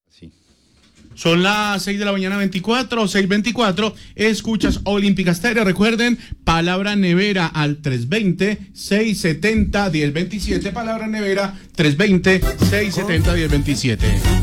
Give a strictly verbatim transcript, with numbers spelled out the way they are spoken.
Sí. Son las seis de la mañana veinticuatro, seis veinticuatro, escuchas Olímpica Estéreo. Recuerden, palabra nevera al tres veinte, seiscientos setenta, diez veintisiete, palabra nevera tres veinte, seiscientos setenta, diez veintisiete.